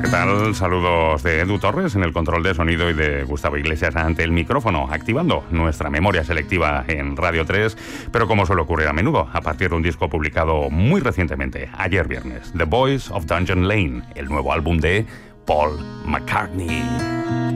¿qué tal? Saludos de Edu Torres en el control de sonido y de Gustavo Iglesias ante el micrófono, activando nuestra memoria selectiva en Radio 3, pero como suele ocurrir a menudo, a partir de un disco publicado muy recientemente, ayer viernes, The Boys of Dungeon Lane, el nuevo álbum de Paul McCartney.